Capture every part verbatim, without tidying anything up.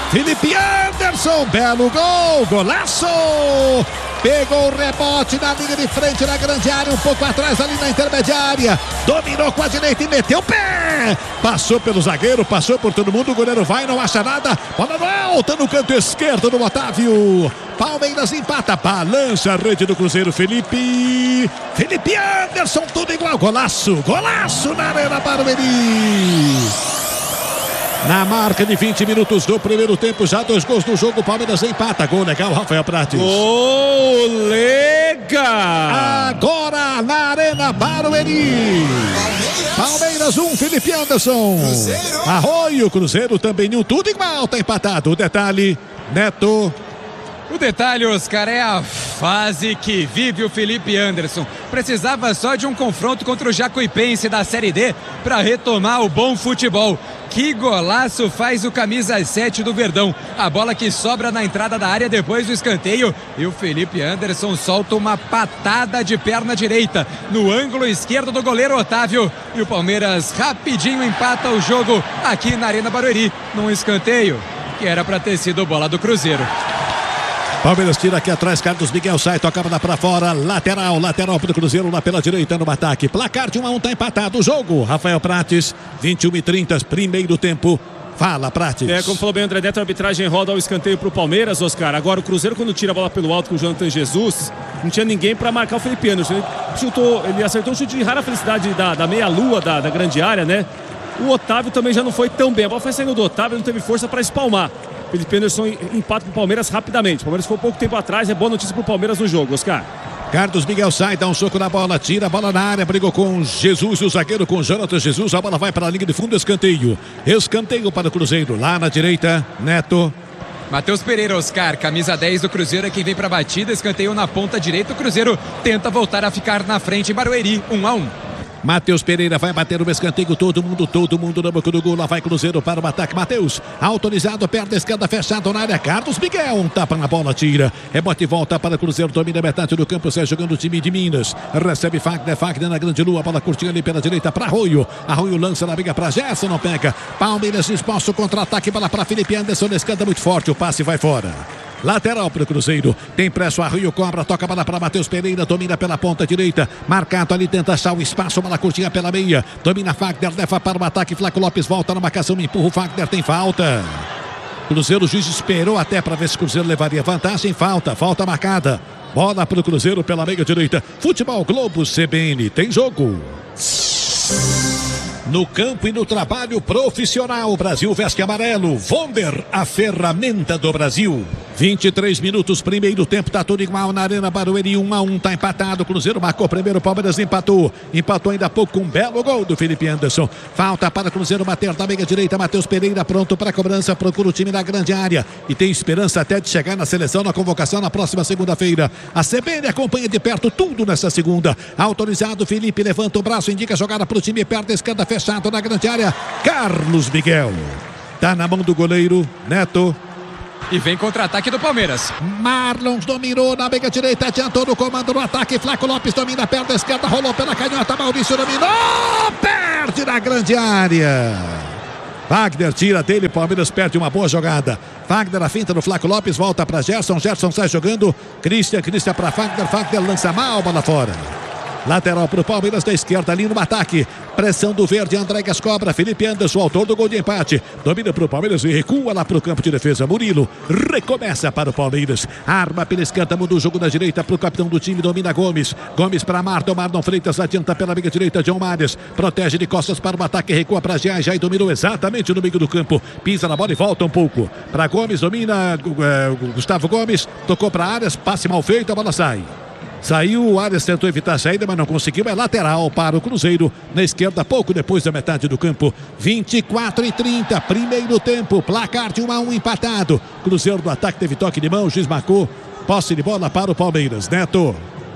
Felipe Anderson, belo gol, golaço! Pegou o rebote na linha de frente na grande área, um pouco atrás ali na intermediária. Dominou com a direita e meteu o pé. Passou pelo zagueiro, passou por todo mundo. O goleiro vai, não acha nada. Bola volta no canto esquerdo do Otávio. Palmeiras empata, balança a rede do Cruzeiro. Felipe. Felipe Anderson, tudo igual. Golaço, golaço na Arena Barueri. Na marca de vinte minutos do primeiro tempo, já dois gols no jogo, Palmeiras empata. Gol legal, Rafael Prates. Gol legal! Agora na Arena Barueri. Palmeiras um, Felipe Anderson. Arroio, Cruzeiro também um, tudo igual, tá empatado. O detalhe, Neto. O detalhe, Oscar, é a fase que vive o Felipe Anderson. Precisava só de um confronto contra o Jacuipense da Série D para retomar o bom futebol. Que golaço faz o camisa sete do Verdão. A bola que sobra na entrada da área depois do escanteio. E o Felipe Anderson solta uma patada de perna direita no ângulo esquerdo do goleiro Otávio. E o Palmeiras rapidinho empata o jogo aqui na Arena Barueri, num escanteio que era para ter sido bola do Cruzeiro. Palmeiras tira aqui atrás, Carlos Miguel sai, tocava lá pra fora, lateral, lateral pro Cruzeiro lá pela direita no ataque. Placar de um a um, tá empatado o jogo. Rafael Prates, vinte e uma e trinta, primeiro tempo. Fala, Prates. É, como falou bem o André Neto, a arbitragem roda ao escanteio pro Palmeiras, Oscar. Agora o Cruzeiro, quando tira a bola pelo alto com o Jonathan Jesus, não tinha ninguém pra marcar o Felipe Anderson. Ele chutou, ele acertou um chute de rara felicidade da, da meia-lua da, da grande área, né? O Otávio também já não foi tão bem. A bola foi saindo do Otávio, ele não teve força pra espalmar. Felipe Anderson empata pro Palmeiras rapidamente. O Palmeiras ficou pouco tempo atrás, é boa notícia pro Palmeiras no jogo, Oscar. Carlos Miguel sai, dá um soco na bola, tira a bola na área, brigou com Jesus e o zagueiro com Jonathan Jesus. A bola vai para a linha de fundo, escanteio. Escanteio para o Cruzeiro, lá na direita, Neto. Matheus Pereira, Oscar, camisa dez do Cruzeiro é quem vem para a batida, escanteio na ponta direita. O Cruzeiro tenta voltar a ficar na frente em Barueri, um a um. Matheus Pereira vai bater o escanteio, todo mundo, todo mundo na boca do gol, lá vai Cruzeiro para o ataque, Matheus, autorizado, perna esquerda, fechado na área, Carlos Miguel, um tapa na bola, tira, rebote e volta para Cruzeiro, domina a metade do campo, sai jogando o time de Minas, recebe Fagner, Fagner na grande lua, bola curtinha ali pela direita para Arroio, Arroio lança na briga para Gerson, não pega, Palmeiras exposto, contra-ataque, bola para Felipe Anderson, escanda muito forte, o passe vai fora. Lateral para o Cruzeiro, tem pressa, Arroio cobra, toca a bola para Matheus Pereira, domina pela ponta direita, marcado ali, tenta achar o espaço, bola curtinha pela meia, domina Fagner, leva para o ataque, Flaco Lopes volta na marcação, empurra o Fagner, tem falta. Cruzeiro, o juiz esperou até para ver se o Cruzeiro levaria vantagem, falta, falta marcada, bola para o Cruzeiro pela meia direita, Futebol Globo C B N, tem jogo. No campo e no trabalho profissional, Brasil veste amarelo. Vonder, a ferramenta do Brasil. vinte e três minutos, primeiro tempo, tá tudo igual na Arena Barueri, um a um, tá empatado. Cruzeiro marcou primeiro, Palmeiras empatou. Empatou ainda há pouco com um belo gol do Felipe Anderson. Falta para Cruzeiro bater da meia direita, Matheus Pereira pronto para a cobrança, procura o time na grande área. E tem esperança até de chegar na seleção, na convocação na próxima segunda-feira. A C B N acompanha de perto tudo nessa segunda. Autorizado, Felipe levanta o braço, indica a jogada para o time, perto, esquerda, fechado na grande área, Carlos Miguel. Tá na mão do goleiro, Neto. E vem contra-ataque do Palmeiras. Marlons dominou na meia direita, adiantou no comando no ataque, Flaco Lopes domina a perna esquerda, rolou pela canhota, Maurício dominou, perde na grande área. Wagner tira dele, Palmeiras perde uma boa jogada. Wagner a finta do Flaco Lopes, volta para Gerson, Gerson sai jogando, Christian, Christian para Wagner, Wagner lança mal, bola fora. Lateral para o Palmeiras da esquerda, ali no ataque. Pressão do verde, Andrégas cobra. Felipe Anderson, autor do gol de empate. Domina para o Palmeiras e recua lá para o campo de defesa. Murilo recomeça para o Palmeiras. Arma pela esquerda, muda o jogo na direita para o capitão do time. Domina Gomes. Gomes para Marton. Marton Freitas adianta pela meia direita. John Mares protege de costas para o ataque. Recua para Jai. Jai dominou exatamente no meio do campo. Pisa na bola e volta um pouco. Para Gomes, domina uh, Gustavo Gomes. Tocou para Arias. Passe mal feito, a bola sai. Saiu, o Arias tentou evitar a saída, mas não conseguiu. É lateral para o Cruzeiro. Na esquerda, pouco depois da metade do campo. vinte e quatro e trinta, primeiro tempo. Placar de um a um empatado. Cruzeiro do ataque teve toque de mão. O juiz marcou. Posse de bola para o Palmeiras. Neto.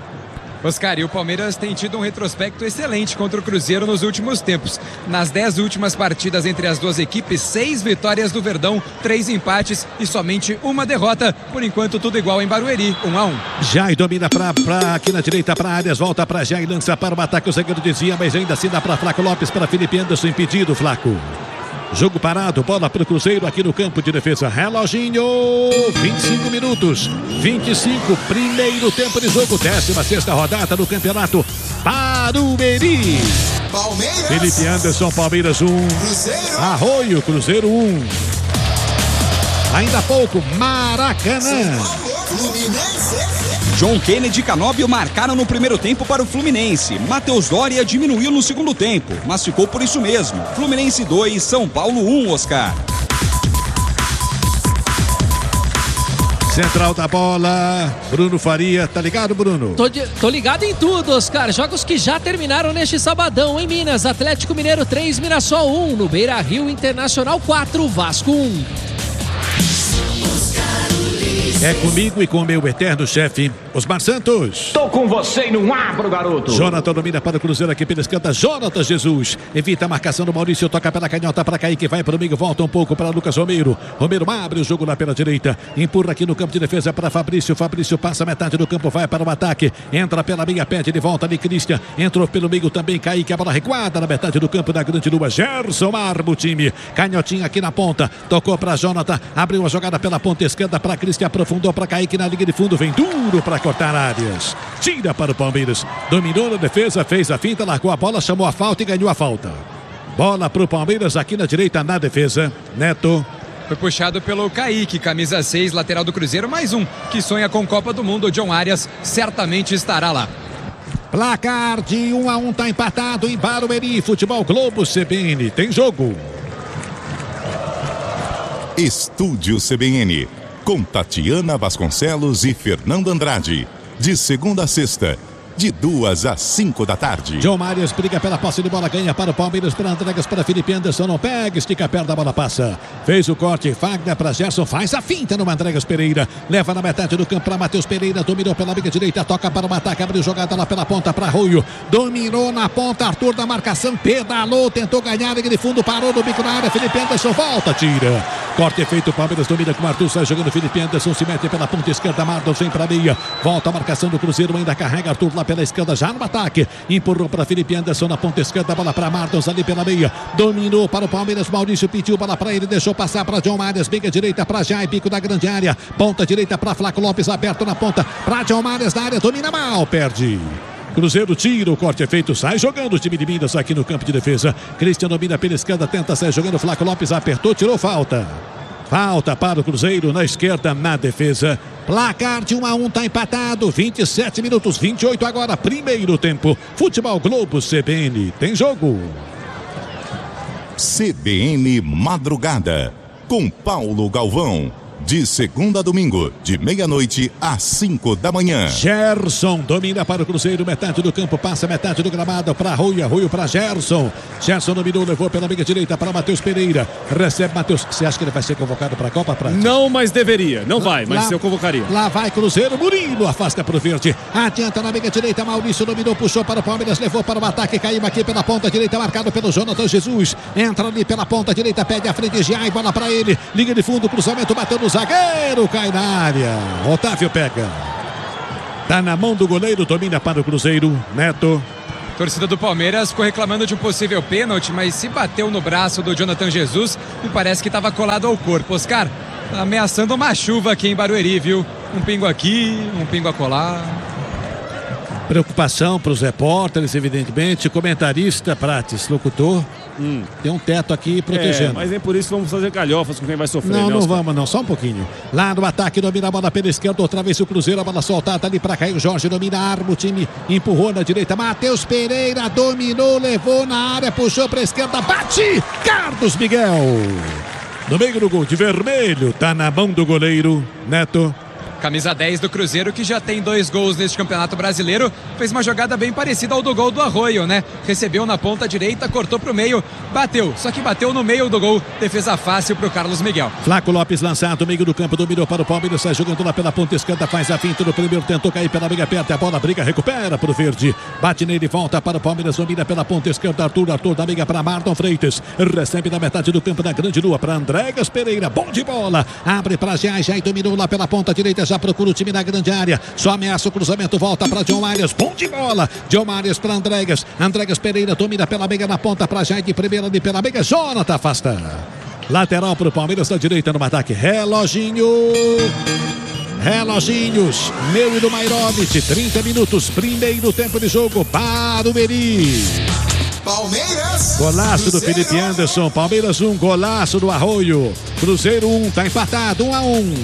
Oscar, e o Palmeiras tem tido um retrospecto excelente contra o Cruzeiro nos últimos tempos. Nas dez últimas partidas entre as duas equipes, seis vitórias do Verdão, três empates e somente uma derrota. Por enquanto, tudo igual em Barueri, um a um. Jai domina pra, pra, aqui na direita para Arias, volta para Jai, lança para o ataque, o zagueiro desvia, mas ainda assim dá para Flaco Lopes, para Felipe Anderson, impedido, Flaco. Jogo parado, bola para o Cruzeiro aqui no campo de defesa. Reloginho, vinte e cinco minutos, vinte e cinco, primeiro tempo de jogo, décima sexta rodada do campeonato Barueri. Palmeiras. Felipe Anderson, Palmeiras um. Cruzeiro. Arroio, Cruzeiro um. Ainda há pouco, Maracanã. Fluminense. John Kennedy e Canóbio marcaram no primeiro tempo para o Fluminense. Matheus Doria diminuiu no segundo tempo, mas ficou por isso mesmo. Fluminense dois, São Paulo um, Oscar. Central da bola, Bruno Faria, tá ligado, Bruno? Tô, de, tô ligado em tudo, Oscar. Jogos que já terminaram neste sabadão em Minas. Atlético Mineiro três, Mirassol um. No Beira Rio, Internacional quatro, Vasco um. É comigo e com o meu eterno chefe, Osmar Santos. Tô com você e não abro, garoto. Jonathan domina para o Cruzeiro aqui pela esquerda. Jonathan Jesus evita a marcação do Maurício. Toca pela canhota para Kaique. Vai para o meio, volta um pouco para Lucas Romero. Romero abre o jogo lá pela direita. Empurra aqui no campo de defesa para Fabrício. Fabrício passa metade do campo, vai para o ataque. Entra pela meia, pede de volta ali Christian. Entrou pelo meio também Kaique. A bola recuada na metade do campo da grande lua. Gerson arma o time. Canhotinha aqui na ponta. Tocou para Jonathan. Abriu a jogada pela ponta esquerda para Christian. Aprofundou para Kaique na linha de fundo. Vem duro para cortar áreas. Tira para o Palmeiras. Dominou na defesa, fez a finta, largou a bola, chamou a falta e ganhou a falta. Bola para o Palmeiras aqui na direita na defesa. Neto. Foi puxado pelo Kaique, camisa seis, lateral do Cruzeiro. Mais um que sonha com Copa do Mundo. O John Arias certamente estará lá. Placar de um a um, tá empatado em Barueri. Futebol Globo C B N. Tem jogo. Estúdio C B N. Com Tatiana Vasconcelos e Fernando Andrade. De segunda a sexta, de duas às cinco da tarde. John Marias briga pela posse de bola, ganha para o Palmeiras, para entregas para Felipe Anderson, não pega, estica perto da bola, passa. Fez o corte, Fagner para Gerson, faz a finta no Mandregas Pereira, leva na metade do campo para Matheus Pereira, dominou pela meia direita, toca para o ataque, abriu jogada lá pela ponta para Arroio, dominou na ponta, Arthur da marcação, pedalou, tentou ganhar, linha de fundo, parou no bico na área, Felipe Anderson volta, tira. Corte feito, Palmeiras domina com o Arthur, sai jogando Felipe Anderson, se mete pela ponta esquerda, Mardon vem para a meia, volta a marcação do Cruzeiro, ainda carrega Arthur lá pela esquerda, já no ataque, empurrou para Felipe Anderson na ponta esquerda, bola para Mardon ali pela meia, dominou para o Palmeiras, Maurício pediu bola para ele, deixou passar para John Marias, meia direita para Jai, pico da grande área, ponta direita para Flaco Lopes, aberto na ponta, para John Marias na área, domina mal, perde. Cruzeiro tira, o corte é feito, sai jogando o time de Minas aqui no campo de defesa. Christian domina pela esquerda, tenta sair jogando, Flaco Lopes apertou, tirou falta. Falta para o Cruzeiro na esquerda, na defesa. Placar de um a um, tá empatado. vinte e sete minutos, vinte e oito agora, primeiro tempo. Futebol Globo C B N, tem jogo. C B N Madrugada, com Paulo Galvão. De segunda a domingo, de meia-noite às cinco da manhã. Gerson domina para o Cruzeiro, metade do campo, passa metade do gramado para Arroio, Arroio para Gerson. Gerson dominou, levou pela meia direita para Matheus Pereira. Recebe Matheus. Você acha que ele vai ser convocado para a Copa, Prata? Não, mas deveria. Não vai, mas lá, eu convocaria. Lá vai Cruzeiro, Murilo afasta para o verde. Adianta na meia direita, Maurício dominou, puxou para o Palmeiras, levou para o ataque, caiu aqui pela ponta direita, marcado pelo Jonathan Jesus. Entra ali pela ponta direita, pede a frente de Jai, bola para ele. Liga de fundo, cruzamento, bateu no zagueiro, cai na área. Otávio pega. Tá na mão do goleiro, domina para o Cruzeiro. Neto. A torcida do Palmeiras ficou reclamando de um possível pênalti, mas se bateu no braço do Jonathan Jesus, me parece que estava colado ao corpo. Oscar, tá ameaçando uma chuva aqui em Barueri, viu? Um pingo aqui, um pingo acolá. Preocupação para os repórteres, evidentemente. Comentarista, Prates, locutor. Hum. Tem um teto aqui protegendo. É, mas nem por isso vamos fazer galhofas com quem vai sofrer. Não, né, não Oscar? vamos não, só um pouquinho. Lá no ataque, domina a bola pela esquerda, outra vez o Cruzeiro, a bola soltada ali para cair o Jorge, domina, arma o time, empurrou na direita, Matheus Pereira dominou, levou na área, puxou para a esquerda, bate, Carlos Miguel. No meio do gol de vermelho, tá na mão do goleiro, Neto. Camisa dez do Cruzeiro, que já tem dois gols neste Campeonato Brasileiro, fez uma jogada bem parecida ao do gol do Arroio, né? Recebeu na ponta direita, cortou pro meio, bateu, só que bateu no meio do gol, defesa fácil pro Carlos Miguel. Flaco Lopes lançado, meio do campo, dominou para o Palmeiras, sai jogando lá pela ponta esquerda, faz a finta no primeiro, tentou cair pela meia, aperta a bola, briga, recupera pro verde, bate nele, volta para o Palmeiras, domina pela ponta esquerda, Arthur, Arthur da meia para Mardon Freitas, recebe na metade do campo da grande lua para Andregas Pereira, bom de bola, abre para Jai, Jai dominou lá pela ponta direita, já procura o time na grande área. Só ameaça o cruzamento, volta para John Arias. Bom de bola. John Arias para Andregas. Andregas Pereira domina pela meia na ponta para Jair. Primeira ali pela meia. Jonathan afasta. Lateral para o Palmeiras da direita no ataque. Reloginho. Reloginhos. Meu e do Mairovic. trinta minutos. Primeiro tempo de jogo. Barueri. Palmeiras. Golaço do Felipe Anderson. Palmeiras um. Golaço do Arroio. Cruzeiro um. Tá empatado. um a um.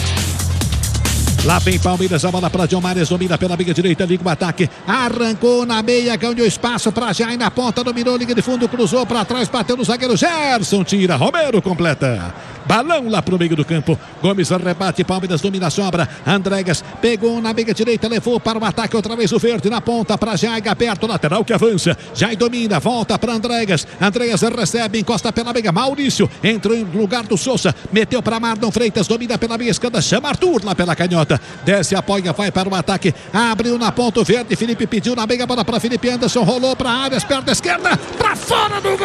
Lá vem Palmeiras, a bola para John Arias, domina pela meia direita, liga o ataque, arrancou na meia, ganhou espaço para Jair na ponta, dominou, liga de fundo, cruzou para trás, bateu no zagueiro, Gerson tira, Romero completa. Balão lá pro meio do campo. Gomes rebate, Palmeiras domina a sobra. Andregas pegou na meia direita, levou para o ataque outra vez o verde na ponta para Jair, aberto, lateral que avança. Jair domina, volta para Andregas. Andregas recebe, encosta pela meia. Maurício entrou em lugar do Souza, meteu para Marlon Freitas, domina pela meia esquerda, chama Arthur lá pela canhota. Desce, apoia, vai para o ataque. Abriu na ponta o verde. Felipe pediu na meia, bola para Felipe Anderson, rolou para Arias, perna esquerda, para fora do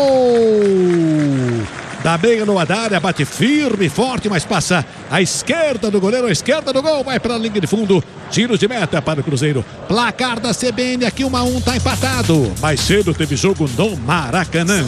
gol. Da meia no área, bate firme, forte, mas passa à esquerda do goleiro, à esquerda do gol, vai para a linha de fundo, tiro de meta para o Cruzeiro. Placar da C B N aqui, um a um, tá empatado. Mais cedo teve jogo no Maracanã.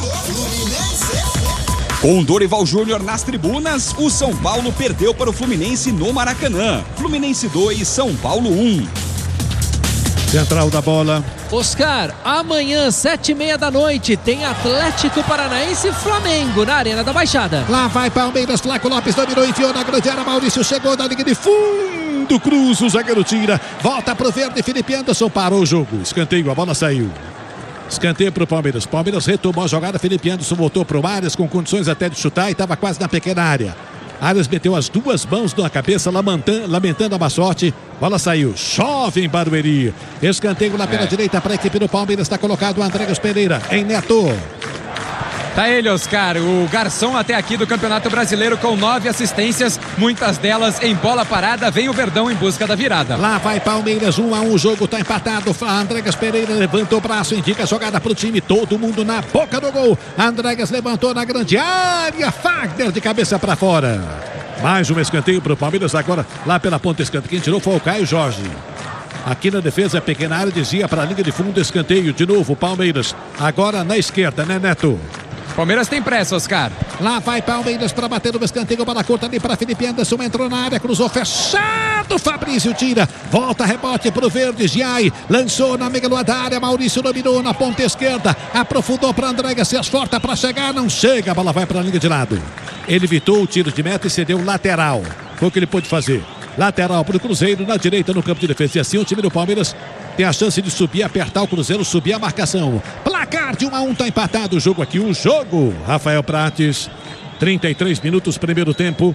Com Dorival Júnior nas tribunas, o São Paulo perdeu para o Fluminense no Maracanã. Fluminense dois, São Paulo um. Central da bola. Oscar, amanhã, sete e meia da noite, tem Atlético Paranaense e Flamengo na Arena da Baixada. Lá vai Palmeiras, Flaco Lopes dominou, enfiou na grande área, Maurício chegou na linha de fundo, cruza, o zagueiro tira, volta pro verde, Felipe Anderson parou o jogo, escanteio, a bola saiu. Escanteio para o Palmeiras. Palmeiras retomou a jogada, Felipe Anderson voltou para o Arias com condições até de chutar e estava quase na pequena área. Arias meteu as duas mãos na cabeça, lamentando, lamentando a má sorte. Bola saiu, chove em Barueri. Escanteio lá pela é. direita para a equipe do Palmeiras. Está colocado o Andregas Pereira em Neto. Tá ele, Oscar, o garçom até aqui do Campeonato Brasileiro com nove assistências, muitas delas em bola parada. Vem o Verdão em busca da virada. Lá vai Palmeiras, um a um, o jogo tá empatado. Andregas Pereira levantou o braço, indica a jogada pro time, todo mundo na boca do gol. Andregas levantou na grande área, Fagner de cabeça para fora. Mais um escanteio pro Palmeiras agora, lá pela ponta esquerda. Quem tirou foi o Caio Jorge. Aqui na defesa, pequena área, desvia para a linha de fundo, escanteio de novo, Palmeiras. Agora na esquerda, né, Neto? Palmeiras tem pressa, Oscar. Lá vai Palmeiras para bater no escanteio, bola curta ali para Felipe Anderson, entrou na área, cruzou fechado, Fabrício tira, volta, rebote para o verde, Giai, lançou na meia da área, Maurício dominou na ponta esquerda, aprofundou para Andrega, se esforça para chegar, não chega, a bola vai para a linha de lado. Ele evitou o tiro de meta e cedeu lateral, foi o que ele pôde fazer. Lateral para o Cruzeiro, na direita no campo de defesa. E assim o time do Palmeiras tem a chance de subir, apertar o Cruzeiro, subir a marcação. Placar de um a um, tá empatado o jogo aqui. O jogo, Rafael Prates, trinta e três minutos, primeiro tempo.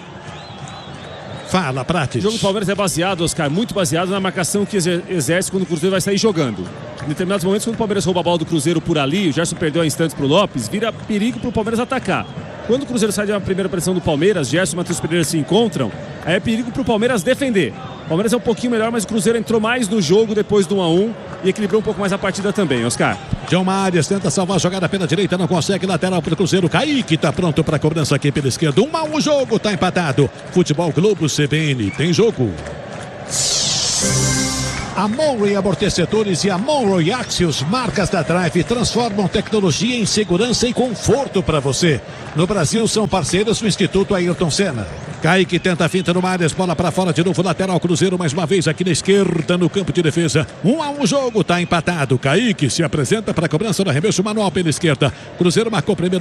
Fala, Prates. O jogo do Palmeiras é baseado, Oscar, muito baseado na marcação que exerce quando o Cruzeiro vai sair jogando. Em determinados momentos, quando o Palmeiras rouba a bola do Cruzeiro por ali, o Gerson perdeu a instantes para o Lopes, vira perigo para o Palmeiras atacar. Quando o Cruzeiro sai de uma primeira pressão do Palmeiras, Gerson e Matheus Pereira se encontram, aí é perigo para o Palmeiras defender. O Palmeiras é um pouquinho melhor, mas o Cruzeiro entrou mais no jogo depois do um a um e equilibrou um pouco mais a partida também, Oscar. John Arias tenta salvar a jogada pela direita, não consegue, lateral para o Cruzeiro. Kaique está pronto para a cobrança aqui pela esquerda. um a um o jogo, está empatado. Futebol Globo C B N, tem jogo. A Monroe Amortecedores e a Monroe Axios, marcas da Drive, transformam tecnologia em segurança e conforto para você. No Brasil são parceiros do Instituto Ayrton Senna. Kaique tenta a finta no Arias, bola para fora de novo, lateral Cruzeiro mais uma vez aqui na esquerda no campo de defesa. um a um jogo, tá empatado. Kaique se apresenta para a cobrança do arremesso manual pela esquerda. Cruzeiro marcou primeiro.